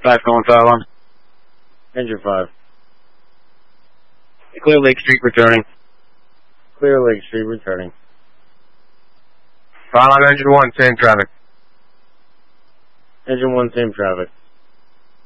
5 calling Fallon. Engine 5. Clear Lake Street returning. Clear Lake Street returning. Fallon, Engine 1, same traffic. Engine 1, same traffic.